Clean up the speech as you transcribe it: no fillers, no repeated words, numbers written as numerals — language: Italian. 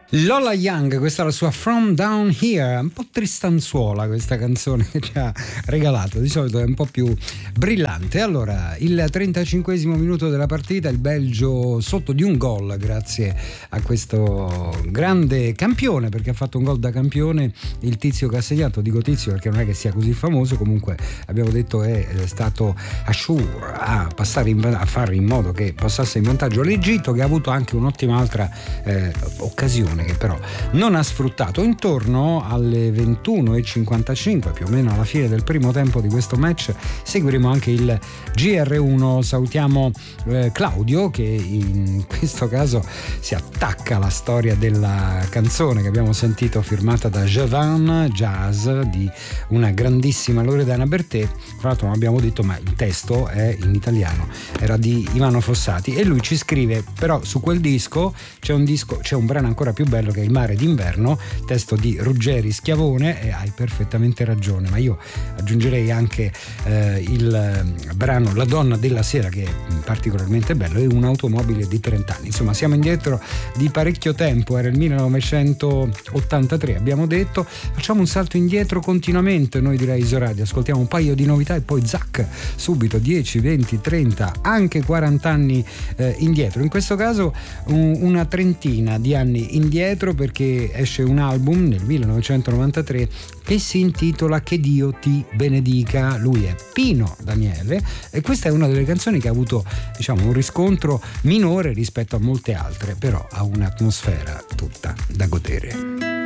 Lola Young, questa è la sua From Down Here, un po' tristanzuola questa canzone che ci ha regalato, di solito è un po' più brillante. Allora, il 35esimo minuto della partita, il Belgio sotto di un gol grazie a questo grande campione, perché ha fatto un gol da campione il tizio che ha segnato. Dico tizio perché non è che sia così famoso, comunque abbiamo detto è stato Ashur a fare in modo che passasse in vantaggio l'Egitto, che ha avuto anche un'ottima altra occasione che però non ha sfruttato. Intorno alle 21:55, più o meno alla fine del primo tempo di questo match, seguiremo anche il GR1. Salutiamo Claudio, che in questo caso si attacca alla storia della canzone che abbiamo sentito, firmata da Javan Jazz, di una grandissima Loredana Bertè. Tra l'altro non abbiamo detto, ma il testo è in italiano, era di Ivano Fossati, e lui ci scrive: però su quel disco c'è un brano ancora più bello, che è Il mare d'inverno, testo di Ruggeri Schiavone, e hai perfettamente ragione, ma io aggiungerei anche il brano La donna della sera, che è particolarmente bello, e Un'automobile di 30 anni. Insomma, siamo indietro di parecchio tempo, era il 1983 abbiamo detto. Facciamo un salto indietro continuamente noi, direi Isoradio, ascoltiamo un paio di novità e poi zac, subito 10, 20, 30, anche 40 anni indietro. In questo caso una trentina di anni indietro, perché esce un album nel 1993 che si intitola Che Dio ti benedica. Lui è Pino Daniele e questa è una delle canzoni che ha avuto, diciamo, un riscontro minore rispetto a molte altre, però ha un'atmosfera tutta da godere.